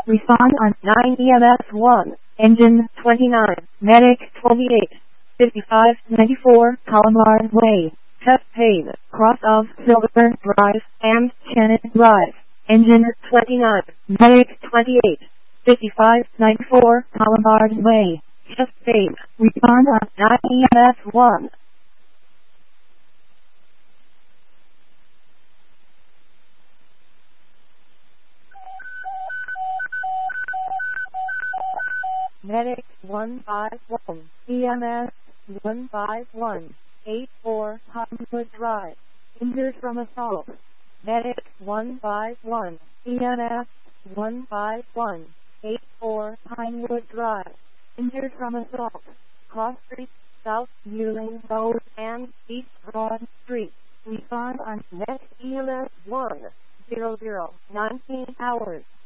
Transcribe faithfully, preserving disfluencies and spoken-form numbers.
Respond on nine E M S one. Engine twenty-nine. Medic twenty-eight. fifty-five ninety-four Colomar Way. Chest pain. Cross of Silver Drive and Shannon Drive. Engine twenty-nine. Medic twenty-eight. fifty-five ninety-four Colomar Way. Chest pain. Respond on nine E M S one. Medic one five one, E M S one five one, eight four Pinewood Drive. Injured from assault. Medic one five one, E M S one five one, eight four Pinewood Drive. Injured from assault. Cross Street, South Newling Road, and East Broad Street. Respond on next E M S one, zero zero, nineteen hours.